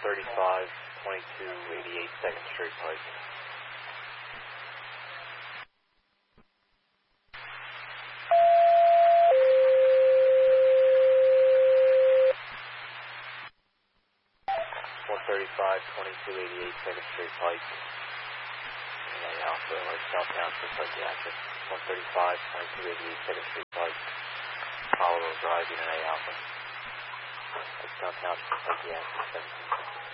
2288 2nd Street Pike. Thirty-five, 2288 2nd Street Pike. And Alpha, or Southtown for psychiatric. 135, 2288 2nd Street Pike. Colorado Drive, Unit A Alpha. Downtown for psychiatric, 17.